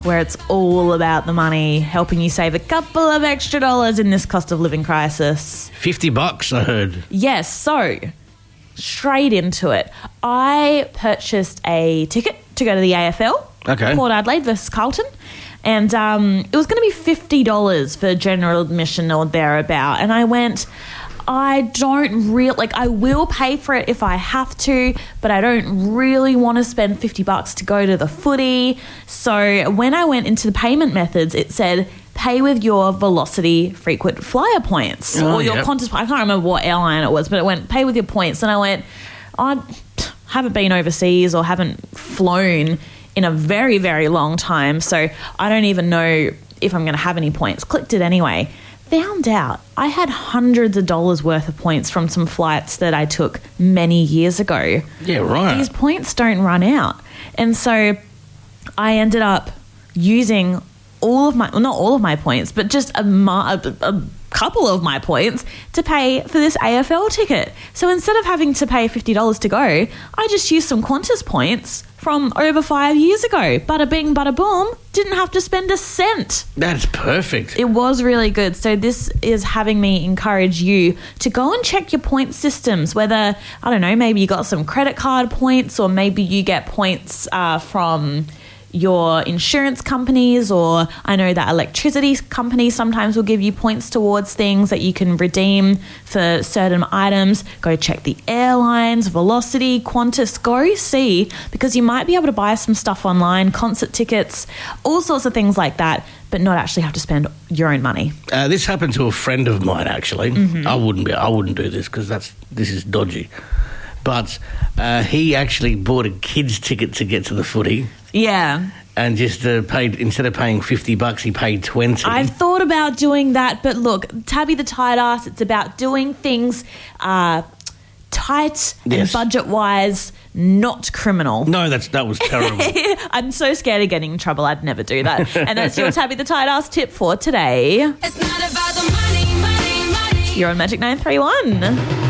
where it's all about the money, helping you save a couple of extra dollars in this cost of living crisis. $50, I heard. Yes, so straight into it. I purchased a ticket to go to the AFL, Okay. Port Adelaide versus Carlton, and it was going to be $50 for general admission or thereabout, and I went, I don't really, like, I will pay for it if I have to, but I don't really want to spend $50 to go to the footy. So when I went into the payment methods, it said pay with your Velocity frequent flyer points or your Qantas. I can't remember what airline it was, but it went pay with your points. And I went, I haven't been overseas or haven't flown in a very, very long time, so I don't even know if I'm going to have any points. Clicked it anyway. Found out I had hundreds of dollars worth of points from some flights that I took many years ago. Yeah, right. These points don't run out. And so I ended up using all of my, well, not all of my points, but just a couple of my points to pay for this AFL ticket. So instead of having to pay $50 to go, I just used some Qantas points from over 5 years ago. Bada bing, bada boom. Didn't have to spend a cent. That's perfect. It was really good. So this is having me encourage you to go and check your point systems, whether, I don't know, maybe you got some credit card points, or maybe you get points from your insurance companies, or I know that electricity companies sometimes will give you points towards things that you can redeem for certain items. Go check the airlines, Velocity, Qantas, go see, because you might be able to buy some stuff online, concert tickets, all sorts of things like that, but not actually have to spend your own money. This happened to a friend of mine, actually. Mm-hmm. I wouldn't do this because this is dodgy. But he actually bought a kid's ticket to get to the footy. Yeah. And just paid, instead of paying $50, he paid $20. I've thought about doing that, but look, Tabby the tight ass, it's about doing things tight and budget-wise, not criminal. No, that was terrible. I'm so scared of getting in trouble. I'd never do that. And that's your Tabby the tight ass tip for today. It's not about the money, money, money. You're on Magic 931.